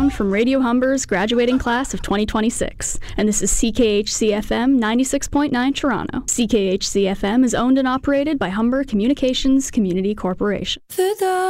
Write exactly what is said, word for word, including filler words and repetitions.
sound from Radio Humber's graduating class of twenty twenty-six. And this is C K H C F M ninety-six point nine Toronto. C K H C F M is owned and operated by Humber Communications Community Corporation.